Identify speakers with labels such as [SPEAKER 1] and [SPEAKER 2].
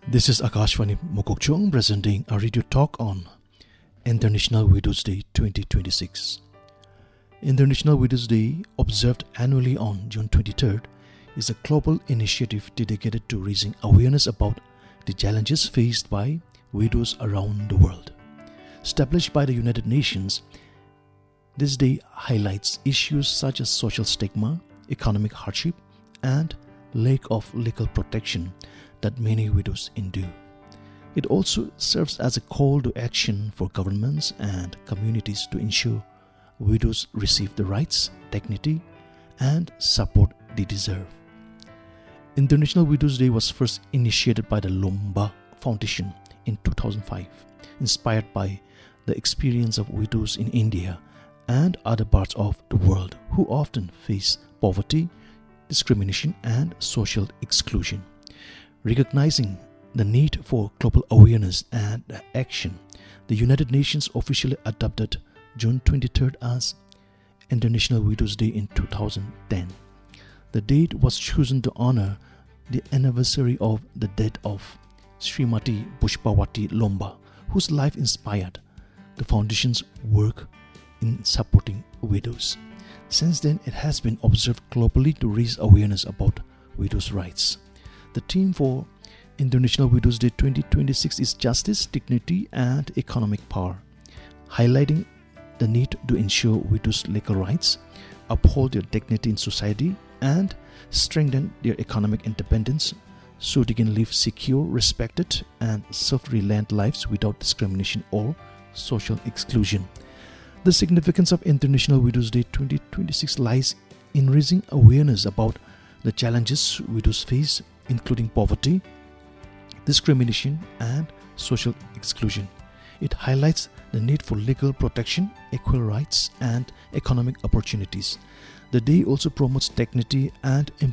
[SPEAKER 1] This is Akashvani Mokokchung presenting a radio talk on International Widows Day 2026. International Widows Day, observed annually on June 23rd, is a global initiative dedicated to raising awareness about the challenges faced by widows around the world. Established by the United Nations, this day highlights issues such as social stigma, economic hardship, and lack of legal protection that many widows endure. It also serves as a call to action for governments and communities to ensure widows receive the rights, dignity, and support they deserve. International Widows Day was first initiated by the Lomba Foundation in 2005, inspired by the experience of widows in India and other parts of the world who often face poverty, discrimination, and social exclusion. Recognizing the need for global awareness and action, the United Nations officially adopted June 23rd as International Widows Day in 2010. The date was chosen to honor the anniversary of the death of Srimati Pushpawati Lomba, whose life inspired the Foundation's work in supporting widows. Since then, it has been observed globally to raise awareness about widows' rights. The theme for International Widows Day 2026 is Justice, Dignity, and Economic Power, highlighting the need to ensure widows' legal rights, uphold their dignity in society, and strengthen their economic independence so they can live secure, respected, and self-reliant lives without discrimination or social exclusion. The significance of International Widows Day 2026 lies in raising awareness about the challenges widows face, including poverty, discrimination, and social exclusion. It highlights the need for legal protection, equal rights, and economic opportunities. The day also promotes dignity and